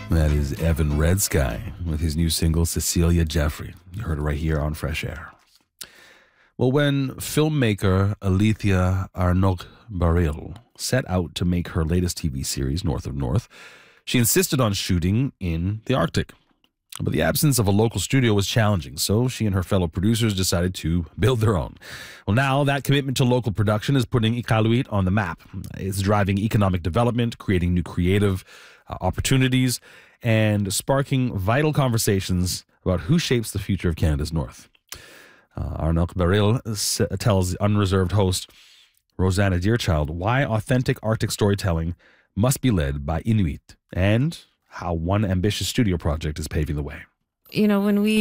That is Evan Red Sky with his new single, Cecilia Jeffrey. You heard it right here on Fresh Air. Well, when filmmaker Alethea Arnok Baril set out to make her latest TV series, North of North, she insisted on shooting in the Arctic. But the absence of a local studio was challenging, so she and her fellow producers decided to build their own. Well, now that commitment to local production is putting Iqaluit on the map. It's driving economic development, creating new creative opportunities, and sparking vital conversations about who shapes the future of Canada's North. Arnok Baril tells Unreserved host Rosanna Deerchild why authentic Arctic storytelling must be led by Inuit and how one ambitious studio project is paving the way. You know, when we